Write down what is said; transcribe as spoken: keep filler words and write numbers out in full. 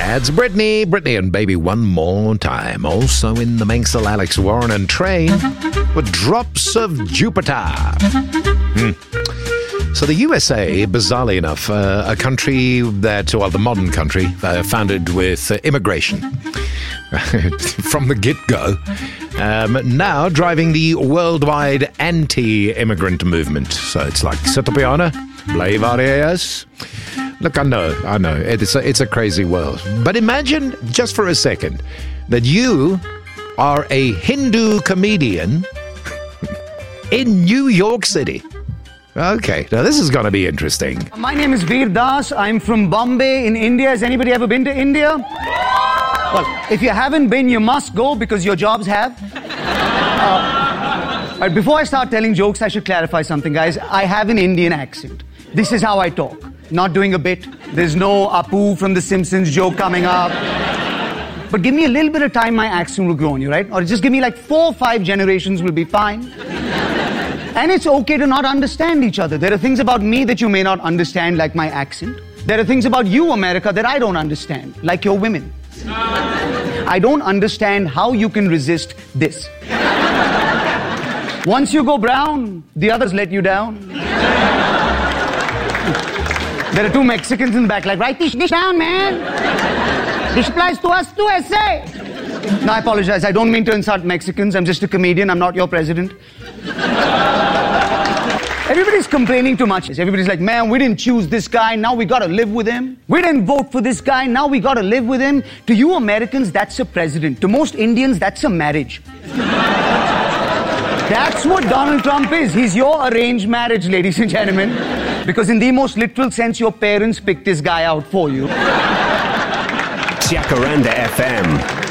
That's Britney. Britney and Baby One More Time. Also in the Manxel, Alex Warren and Train with Drops of Jupiter. Hmm. So the U S A, bizarrely enough, uh, a country that, well, the modern country, uh, founded with uh, immigration from the get-go, um, now driving the worldwide anti-immigrant movement. So it's like, Sitopiana, Blavarias. Look, I know, I know, it's a, it's a crazy world. But imagine, just for a second, that you are a Hindu comedian in New York City. Okay, now this is going to be interesting. My name is Veer Das. I'm from Bombay in India. Has anybody ever been to India? Well, if you haven't been, you must go because your jobs have. Uh, all right, before I start telling jokes, I should clarify something, guys. I have an Indian accent. This is how I talk. Not doing a bit. There's no Apu from The Simpsons joke coming up. But give me a little bit of time, my accent will grow on you, right? Or just give me like four or five generations will be fine. And it's okay to not understand each other. There are things about me that you may not understand, like my accent. There are things about you, America, that I don't understand, like your women. I don't understand how you can resist this. Once you go brown, the others let you down. There are two Mexicans in the back, like, write this dish down, man. This applies to us too, I say. No, I apologize. I don't mean to insult Mexicans. I'm just a comedian. I'm not your president. Everybody's complaining too much. Everybody's like, man, we didn't choose this guy, now we gotta live with him. We didn't vote for this guy, now we gotta live with him. To you Americans, that's a president. To most Indians, that's a marriage. That's what Donald Trump is. He's your arranged marriage, ladies and gentlemen. Because in the most literal sense, your parents picked this guy out for you. Jacaranda F M.